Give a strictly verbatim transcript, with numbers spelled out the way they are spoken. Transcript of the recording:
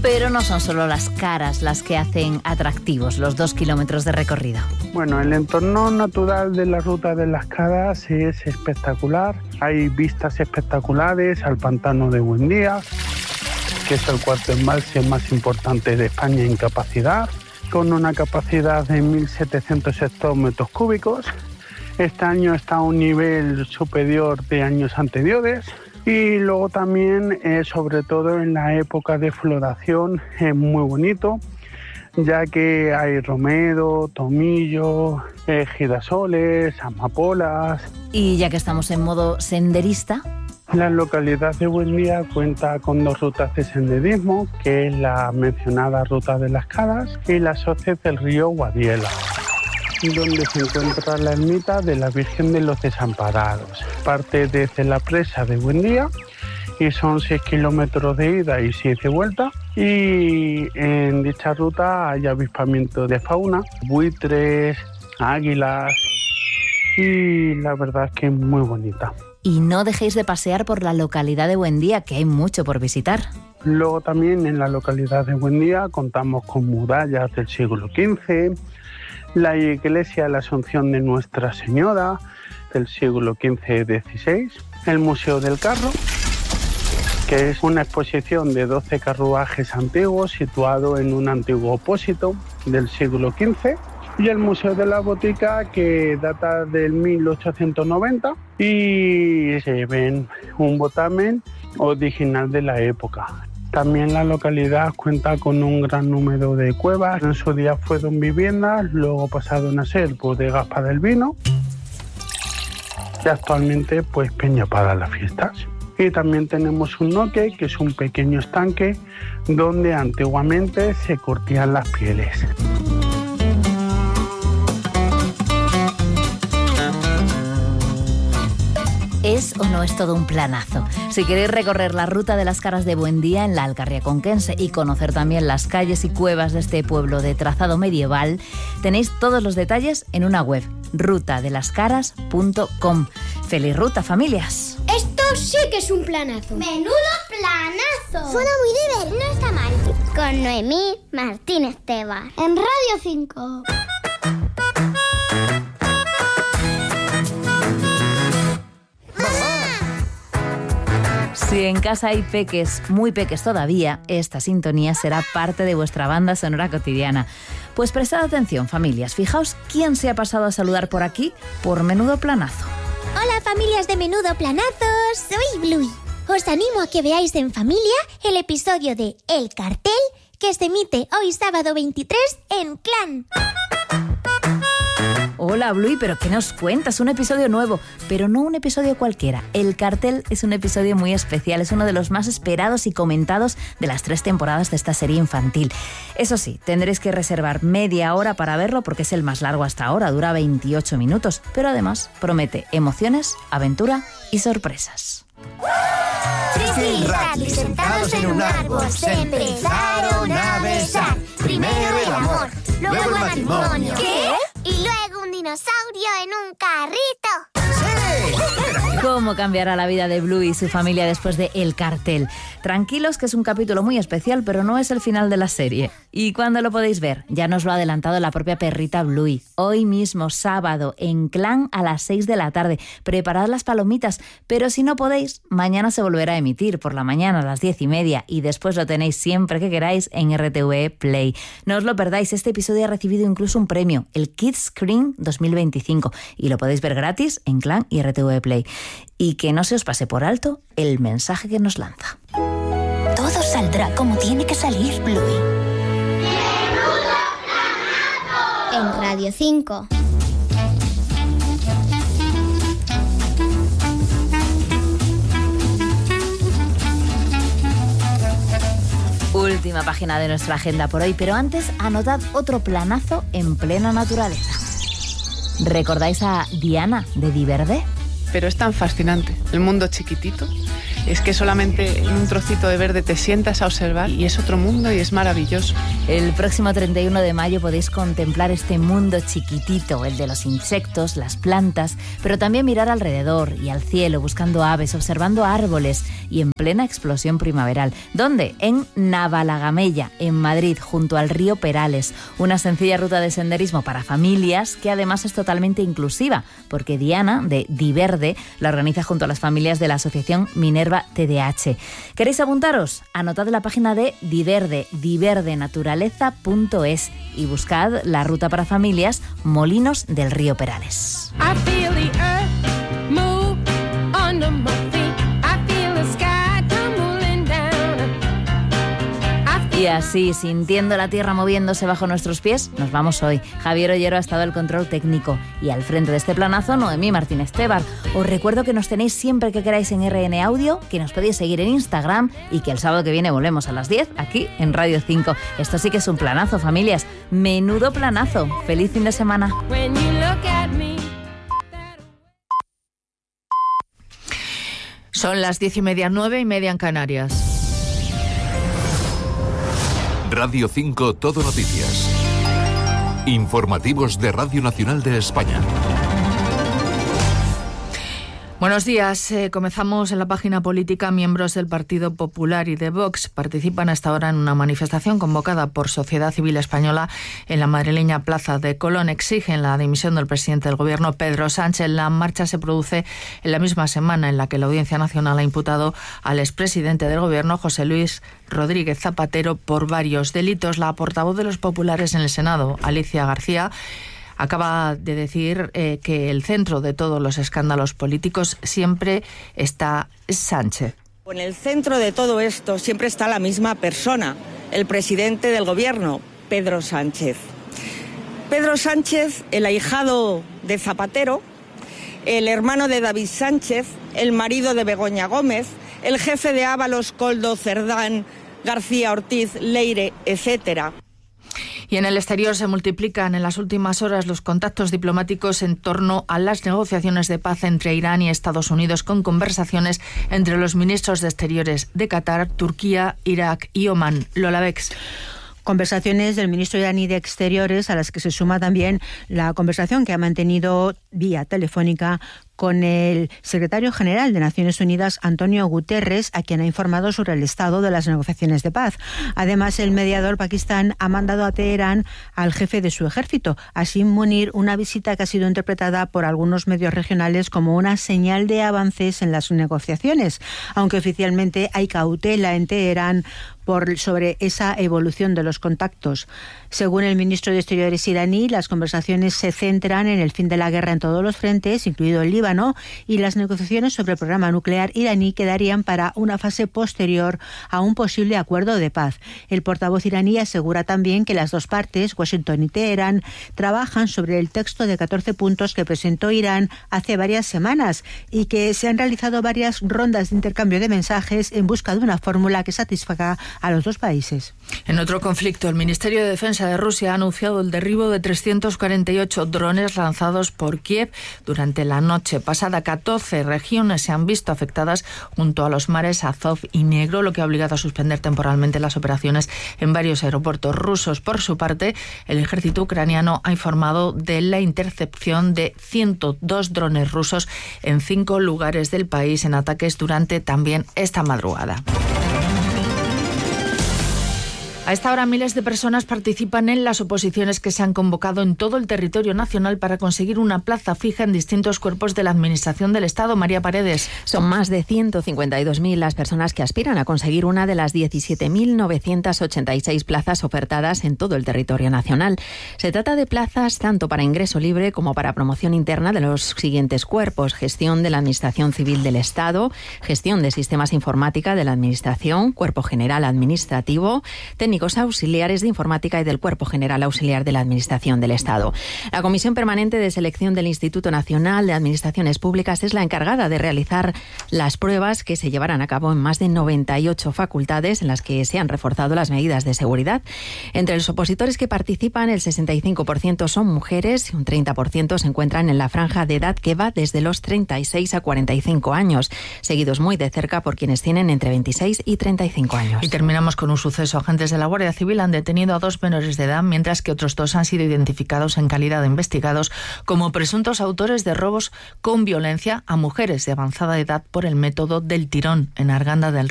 Pero no son solo las caras las que hacen atractivos los dos kilómetros de recorrido. Bueno, el entorno natural de la Ruta de las Caras es espectacular. Hay vistas espectaculares al pantano de Buendía, que es el cuarto embalse más importante de España en capacidad, con una capacidad de mil setecientos hectómetros cúbicos. Este año está a un nivel superior de años anteriores. Y luego también, eh, sobre todo en la época de floración, es muy bonito, ya que hay romero, tomillo, eh, girasoles, amapolas. Y ya que estamos en modo senderista, la localidad de Buendía cuenta con dos rutas de senderismo, que es la mencionada Ruta de las Caras y las hoces del río Guadiela, donde se encuentra la ermita de la Virgen de los Desamparados. Parte desde la presa de Buendía y son seis kilómetros de ida y seis de vuelta. Y en dicha ruta hay avispamiento de fauna, buitres, águilas, y la verdad es que es muy bonita. Y no dejéis de pasear por la localidad de Buendía, que hay mucho por visitar. Luego también en la localidad de Buendía contamos con murallas del siglo quince, la iglesia de la Asunción de Nuestra Señora del siglo quince dieciséis, el Museo del Carro, que es una exposición de doce carruajes antiguos situado en un antiguo opósito del siglo quince, y el Museo de la Botica, que data del mil ochocientos noventa y se ven un botamen original de la época. También la localidad cuenta con un gran número de cuevas. En su día fueron viviendas, luego pasaron a ser bodegas para el vino y actualmente pues peña para las fiestas. Y también tenemos un noque, que es un pequeño estanque donde antiguamente se curtían las pieles. ¿Es o no es todo un planazo? Si queréis recorrer la Ruta de las Caras de Buendía en la Alcarria conquense y conocer también las calles y cuevas de este pueblo de trazado medieval, tenéis todos los detalles en una web, ruta de las caras punto com. ¡Feliz ruta, familias! Esto sí que es un planazo. ¡Menudo planazo! Suena muy divertido. No está mal. Con Noemí Martínez Tebas. En Radio cinco. Si en casa hay peques, muy peques todavía, esta sintonía será parte de vuestra banda sonora cotidiana. Pues prestad atención, familias, fijaos quién se ha pasado a saludar por aquí por Menudo Planazo. Hola, familias de Menudo Planazo, soy Bluey. Os animo a que veáis en familia el episodio de El Cartel, que se emite hoy sábado veintitrés en Clan. Hola, Bluey, ¿pero qué nos cuentas? Un episodio nuevo, pero no un episodio cualquiera. El Cartel es un episodio muy especial, es uno de los más esperados y comentados de las tres temporadas de esta serie infantil. Eso sí, tendréis que reservar media hora para verlo porque es el más largo hasta ahora, dura veintiocho minutos, pero además promete emociones, aventura y sorpresas. Frisbee y Radley sentados en un árbol se empezaron a besar. Primero el amor, luego el matrimonio. ¿Qué? Y luego un dinosaurio en un carrito. ¿Cómo cambiará la vida de Bluey y su familia después de El Cartel? Tranquilos, que es un capítulo muy especial, pero no es el final de la serie. ¿Y cuándo lo podéis ver? Ya nos lo ha adelantado la propia perrita Bluey. Hoy mismo, sábado, en Clan a las seis de la tarde. Preparad las palomitas, pero si no podéis, mañana se volverá a emitir por la mañana a las diez y media y después lo tenéis siempre que queráis en R T V Play. No os lo perdáis, este episodio ha recibido incluso un premio, el Kids Screen dos mil veinticinco, y lo podéis ver gratis en Clan y R T V Play. Y que no se os pase por alto el mensaje que nos lanza. Todo saldrá como tiene que salir, Bluey. En Radio cinco. Última página de nuestra agenda por hoy, pero antes anotad otro planazo en plena naturaleza. ¿Recordáis a Diana de Diverde? Pero es tan fascinante, el mundo chiquitito, Es que solamente en un trocito de verde te sientas a observar y es otro mundo y es maravilloso. El próximo treinta y uno de mayo podéis contemplar este mundo chiquitito, el de los insectos, las plantas, pero también mirar alrededor y al cielo buscando aves, observando árboles y en plena explosión primaveral. ¿Dónde? En Navalagamella, en Madrid, junto al río Perales. Una sencilla ruta de senderismo para familias que además es totalmente inclusiva, porque Diana, de Diverde, la organiza junto a las familias de la asociación Minerva T D A H. ¿Queréis apuntaros? Anotad la página de Diverde, diverde naturaleza punto es y buscad la ruta para familias Molinos del río Perales. I feel the earth move under my feet. I feel the sky tumbling down. Y así, sintiendo la tierra moviéndose bajo nuestros pies, nos vamos hoy. Javier Ollero ha estado al control técnico y al frente de este planazo, Noemí Martínez Tebar. Os recuerdo que nos tenéis siempre que queráis en R N Audio, que nos podéis seguir en Instagram y que el sábado que viene volvemos a las diez aquí en Radio cinco. Esto sí que es un planazo, familias. Menudo planazo. Feliz fin de semana. Son las diez y media, nueve y media en Canarias. Radio cinco Todo Noticias. Informativos de Radio Nacional de España. Buenos días. Eh, comenzamos en la página política. Miembros del Partido Popular y de Vox participan hasta ahora en una manifestación convocada por Sociedad Civil Española en la madrileña Plaza de Colón. Exigen la dimisión del presidente del Gobierno, Pedro Sánchez. La marcha se produce en la misma semana en la que la Audiencia Nacional ha imputado al expresidente del Gobierno, José Luis Rodríguez Zapatero, por varios delitos. La portavoz de los populares en el Senado, Alicia García, acaba de decir eh, que el centro de todos los escándalos políticos siempre está Sánchez. En el centro de todo esto siempre está la misma persona, el presidente del Gobierno, Pedro Sánchez. Pedro Sánchez, el ahijado de Zapatero, el hermano de David Sánchez, el marido de Begoña Gómez, el jefe de Ábalos, Coldo, Cerdán, García Ortiz, Leire, etcétera. Y en el exterior se multiplican en las últimas horas los contactos diplomáticos en torno a las negociaciones de paz entre Irán y Estados Unidos, con conversaciones entre los ministros de Exteriores de Qatar, Turquía, Irak y Omán. Lola Bex. Conversaciones del ministro iraní de Exteriores, a las que se suma también la conversación que ha mantenido vía telefónica con el secretario general de Naciones Unidas, Antonio Guterres, a quien ha informado sobre el estado de las negociaciones de paz. Además, el mediador Pakistán ha mandado a Teherán al jefe de su ejército, Asim Munir, una visita que ha sido interpretada por algunos medios regionales como una señal de avances en las negociaciones, aunque oficialmente hay cautela en Teherán por, sobre esa evolución de los contactos. Según el ministro de Exteriores iraní, las conversaciones se centran en el fin de la guerra en todos los frentes, incluido el Líbano, y las negociaciones sobre el programa nuclear iraní quedarían para una fase posterior a un posible acuerdo de paz. El portavoz iraní asegura también que las dos partes, Washington y Teherán, trabajan sobre el texto de catorce puntos que presentó Irán hace varias semanas y que se han realizado varias rondas de intercambio de mensajes en busca de una fórmula que satisfaga a los dos países. En otro conflicto, el Ministerio de Defensa de Rusia ha anunciado el derribo de trescientos cuarenta y ocho drones lanzados por Kiev durante la noche pasada. catorce regiones se han visto afectadas junto a los mares Azov y Negro, lo que ha obligado a suspender temporalmente las operaciones en varios aeropuertos rusos. Por su parte, el ejército ucraniano ha informado de la intercepción de ciento dos drones rusos en cinco lugares del país en ataques durante también esta madrugada. A esta hora miles de personas participan en las oposiciones que se han convocado en todo el territorio nacional para conseguir una plaza fija en distintos cuerpos de la Administración del Estado. María Paredes. Son más de ciento cincuenta y dos mil las personas que aspiran a conseguir una de las diecisiete mil novecientas ochenta y seis plazas ofertadas en todo el territorio nacional. Se trata de plazas tanto para ingreso libre como para promoción interna de los siguientes cuerpos: gestión de la Administración Civil del Estado, gestión de sistemas informática de la Administración, cuerpo general administrativo, técnico técnicos auxiliares de informática y del Cuerpo General Auxiliar de la Administración del Estado. La Comisión Permanente de Selección del Instituto Nacional de Administraciones Públicas es la encargada de realizar las pruebas que se llevarán a cabo en más de noventa y ocho facultades en las que se han reforzado las medidas de seguridad. Entre los opositores que participan, el sesenta y cinco por ciento son mujeres y un treinta por ciento se encuentran en la franja de edad que va desde los treinta y seis a cuarenta y cinco años, seguidos muy de cerca por quienes tienen entre veintiséis y treinta y cinco años. Y terminamos con un suceso. Agentes de la Guardia Civil han detenido a dos menores de edad, mientras que otros dos han sido identificados en calidad de investigados como presuntos autores de robos con violencia a mujeres de avanzada edad por el método del tirón en Arganda del Rey.